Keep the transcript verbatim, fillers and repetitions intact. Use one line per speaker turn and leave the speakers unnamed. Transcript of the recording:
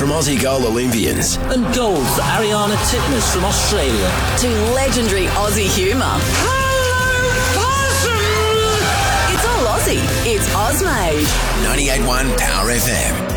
from Aussie goal Olympians.
And gold for Ariana Titmus from Australia.
To legendary Aussie humour.
Hello, Possum!
It's all Aussie. It's Ozmade.
ninety-eight point one Power F M.